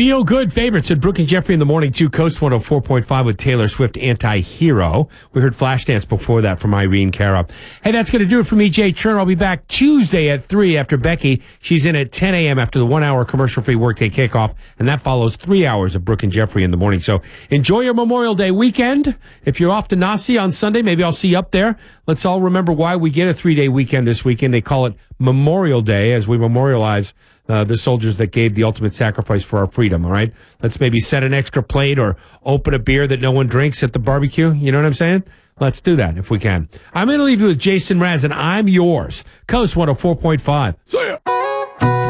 Feel good favorites at Brooke and Jeffrey in the morning, too. Coast 104.5 with Taylor Swift, Anti-Hero. We heard Flashdance before that from Irene Cara. Hey, that's going to do it for me, Jay Churn. I'll be back Tuesday at 3 after Becky. She's in at 10 a.m. after the 1-hour commercial-free workday kickoff, and that follows 3 hours of Brooke and Jeffrey in the morning. So enjoy your Memorial Day weekend. If you're off to Nasi on Sunday, maybe I'll see you up there. Let's all remember why we get a 3-day weekend this weekend. They call it Memorial Day as we memorialize the soldiers that gave the ultimate sacrifice for our freedom, all right? Let's maybe set an extra plate or open a beer that no one drinks at the barbecue. You know what I'm saying? Let's do that if we can. I'm going to leave you with Jason Mraz, and I'm yours. Coast 104.5. See ya.